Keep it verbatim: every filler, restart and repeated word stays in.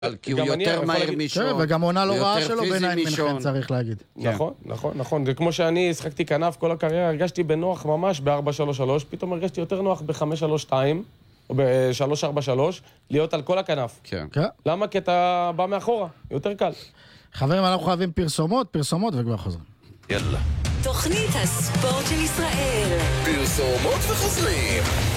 כי הוא יותר מהיר מישון. וגם עונה לא רעה שלו ביניים מנחם, צריך להגיד. נכון, נכון, נכון. זה כמו שאני שחקתי כנף כל הקריירה, הרגשתי בנוח ממש ב-ארבע שלוש שלוש, פתאום הרגשתי יותר נוח ב-חמש שלוש שתיים, או ב-שלוש ארבע שלוש, להיות על כל הכנף. כן. למה? כי אתה בא מאחורה, יותר קל. חברים, אנחנו חייבים פרסומות, פרסומות וכבר חוזרים. יאללה. תוכנית הספורט של ישראל. פרסומות וחוזרים.